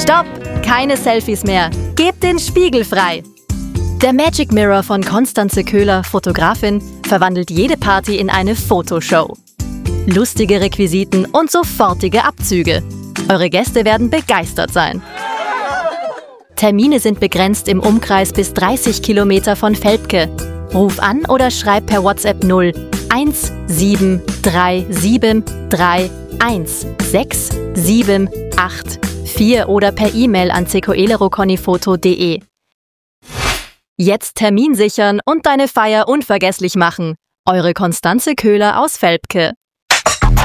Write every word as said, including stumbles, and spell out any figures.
Stopp! Keine Selfies mehr. Gebt den Spiegel frei. Der Magic Mirror von Constanze Köhler, Fotografin, verwandelt jede Party in eine Fotoshow. Lustige Requisiten und sofortige Abzüge. Eure Gäste werden begeistert sein. Termine sind begrenzt im Umkreis bis dreißig Kilometer von Velpke. Ruf an oder schreib per WhatsApp null eins sieben drei sieben drei eins sechs sieben acht vier oder per E-Mail an cecoeleroconifoto punkt de. Jetzt Termin sichern und deine Feier unvergesslich machen. Eure Constanze Köhler aus Velpke.